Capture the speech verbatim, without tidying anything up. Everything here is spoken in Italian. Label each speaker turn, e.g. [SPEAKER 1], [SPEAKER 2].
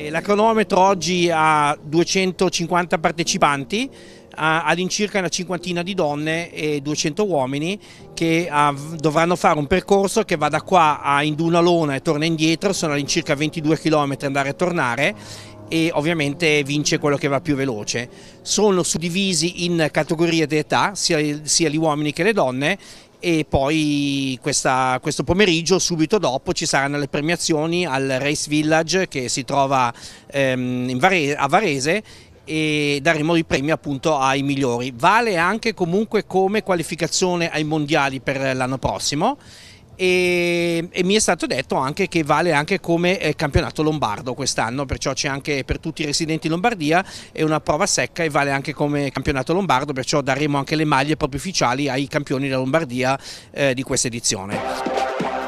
[SPEAKER 1] La cronometro oggi ha duecentocinquanta partecipanti, ha all'incirca una cinquantina di donne e duecento uomini che dovranno fare un percorso che va da qua a Indunalona e torna indietro, sono all'incirca ventidue chilometri andare e tornare, e ovviamente vince quello che va più veloce. Sono suddivisi in categorie di età, sia, sia gli uomini che le donne, e poi questa, questo pomeriggio, subito dopo, ci saranno le premiazioni al Race Village che si trova ehm, in Varese, a Varese, e daremo i premi appunto ai migliori. Vale anche comunque come qualificazione ai mondiali per l'anno prossimo. E, e mi è stato detto anche che vale anche come eh, campionato lombardo quest'anno, perciò c'è anche per tutti i residenti in Lombardia, è una prova secca e vale anche come campionato lombardo, perciò daremo anche le maglie proprio ufficiali ai campioni della Lombardia eh, di questa edizione.